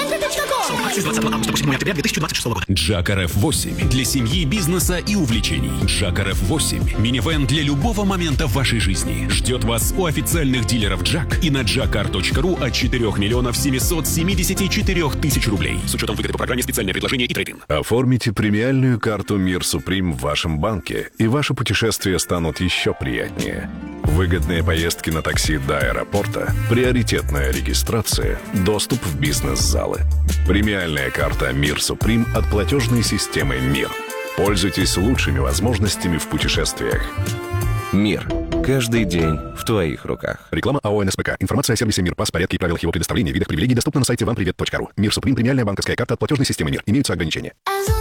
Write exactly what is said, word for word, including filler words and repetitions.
центре точка ком. Акции с двадцатого августа по седьмое октября две тысячи двадцать шестого года. Джак эр эф восемь для семьи, бизнеса и увлечений. Джак эр эф восемь – минивэн для любого момента в вашей жизни. Ждет вас у официальных дилеров Джак и на джакар точка ру от четырёх миллионов семисот семидесяти четырёх тысяч рублей. С учетом выгоды по программе «Специальное предложение» и трейд-ин. Оформите премиальную карту «Мир Суприм» в вашем банке, и ваши путешествия станут еще приятнее. Выгодные поездки на такси до аэропорта, приоритетная регистрация, доступ в бизнес-залы. Премиальная карта «Мир Суприм» от платежной системы «Мир». Пользуйтесь лучшими возможностями в путешествиях. Мир. Каждый день в твоих руках. Реклама АО эн эс пэ ка. Информация о сервисе «Мир», пас, порядке и правилах его предоставления, видах привилегий доступна на сайте вам привет точка ру. «Мир Суприм» — премиальная банковская карта от платежной системы «Мир». Имеются ограничения.